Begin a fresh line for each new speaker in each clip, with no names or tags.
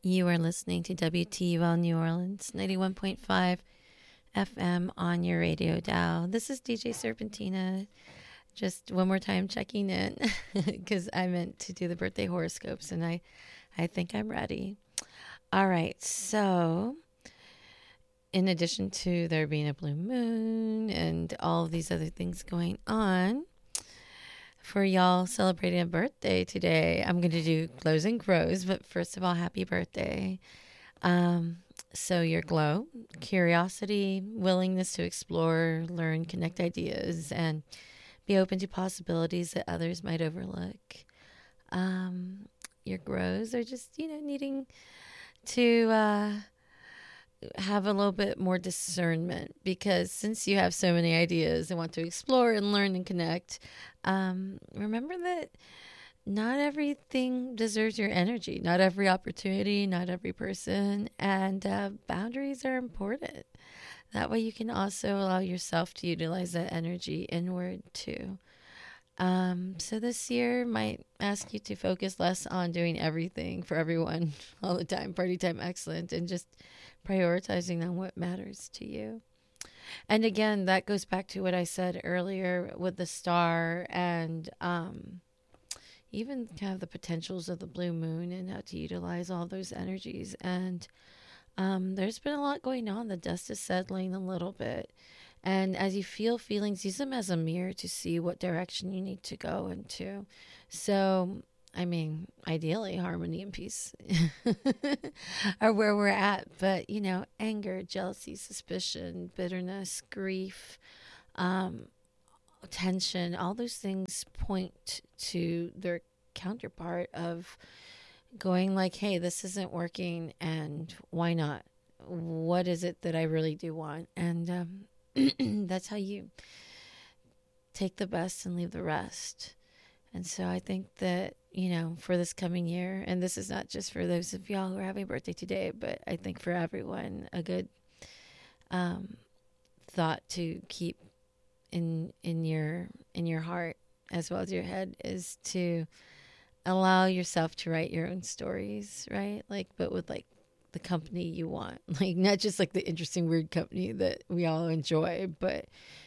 You are listening to WTUL New Orleans, 91.5 FM on your radio dial. This is DJ Serpentina. Just one more time checking in because I meant to do the birthday horoscopes and I think I'm ready. All right, so in addition to there being a blue moon and all of these other things going on, for y'all celebrating a birthday today, I'm going to do glows and grows, but first of all, happy birthday. So your glow, curiosity, willingness to explore, learn, connect ideas, and be open to possibilities that others might overlook. Your grows are just, needing to have a little bit more discernment, because since you have so many ideas and want to explore and learn and connect, remember that not everything deserves your energy, not every opportunity, not every person, and boundaries are important. That way you can also allow yourself to utilize that energy inward too. So this year might ask you to focus less on doing everything for everyone all the time, party time excellent, and just prioritizing on what matters to you. And again, that goes back to what I said earlier with the star and even kind of the potentials of the blue moon and how to utilize all those energies. And there's been a lot going on. The dust is settling a little bit. And as you feel feelings, use them as a mirror to see what direction you need to go into. So, I mean, ideally, harmony and peace are where we're at. But, anger, jealousy, suspicion, bitterness, grief, tension, all those things point to their counterpart of going like, hey, this isn't working, and why not? What is it that I really do want? And that's how you take the best and leave the rest. And so I think that, for this coming year, and this is not just for those of y'all who are having a birthday today, but I think for everyone, a good thought to keep in your heart as well as your head is to allow yourself to write your own stories, right? But with the company you want, not just the interesting, weird company that we all enjoy, but,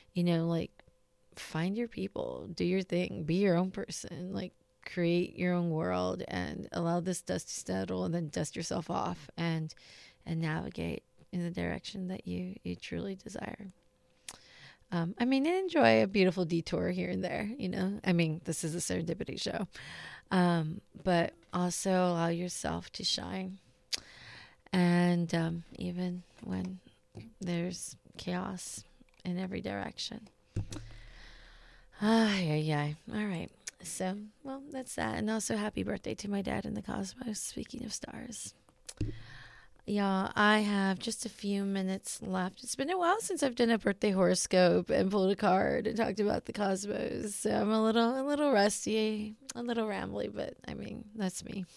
find your people, do your thing, be your own person, create your own world and allow this dust to settle and then dust yourself off and navigate in the direction that you truly desire. And enjoy a beautiful detour here and there, this is a serendipity show. But also allow yourself to shine. And even when there's chaos in every direction. All right. So, well, that's that. And also happy birthday to my dad in the cosmos, speaking of stars. Y'all, I have just a few minutes left. It's been a while since I've done a birthday horoscope and pulled a card and talked about the cosmos. So I'm a little rusty, a little rambly, but that's me.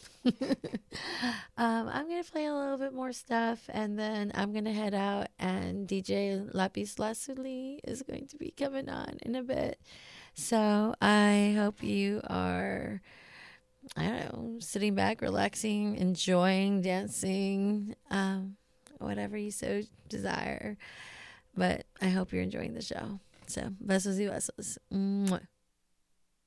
I'm going to play a little bit more stuff, and then I'm going to head out, and DJ Lapis Lazuli is going to be coming on in a bit. So I hope you are, sitting back, relaxing, enjoying, dancing, whatever you so desire. But I hope you're enjoying the show. So, besos y besos. Mwah.